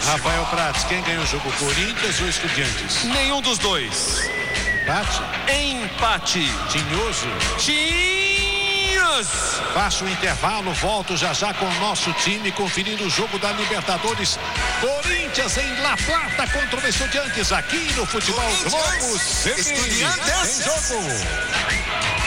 Rafael Prats, quem ganhou o jogo, Corinthians ou Estudiantes? Nenhum dos dois. Empate? Empate. Tinhoso? Tinhos. Faço o intervalo, volto já com o nosso time, conferindo o jogo da Libertadores. Corinthians em La Plata contra o Estudiantes, aqui no Futebol Globo. Estudiantes. Em jogo.